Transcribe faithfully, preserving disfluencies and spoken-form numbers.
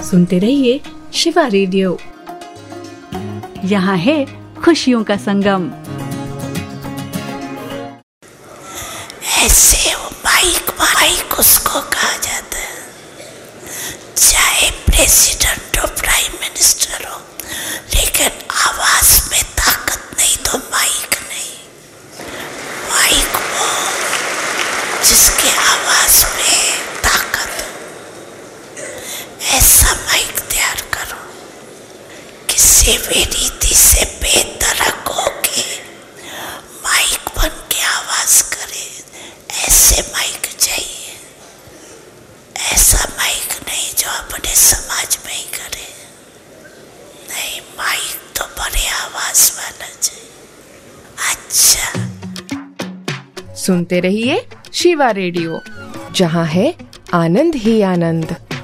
सुनते रहिए शिवा रेडियो। यहाँ है खुशियों का संगम। ऐसे वो माइक माइक उसको कहा जाता है, चाहे प्रेसिडेंट हो प्राइम मिनिस्टर हो, लेकिन आवाज में ताकत नहीं तो माइक नहीं। माइक वो जिसके आवाज में ताकत हो, ऐसा माइक तैयार करो किसी भी रीति से बेतरक होके माइक बन के आवाज करे। ऐसे माइक चाहिए, ऐसा माइक नहीं जो अपने समाज में ही करे। नहीं, माइक तो बड़े आवाज वाला चाहिए। अच्छा, सुनते रहिए शिवा रेडियो, जहाँ है आनंद ही आनंद।